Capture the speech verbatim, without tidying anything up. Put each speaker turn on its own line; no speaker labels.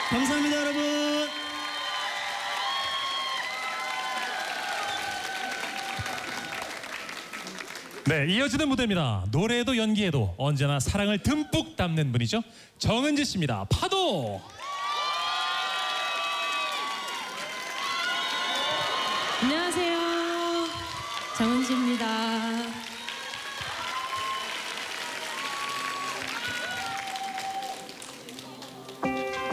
감사합니다, 여러분.
네, 이어지는 무대입니다. 노래에도 연기에도 언제나 사랑을 듬뿍 담는 분이죠. 정은지 씨입니다. 파도.
안녕하세요. 정은지입니다.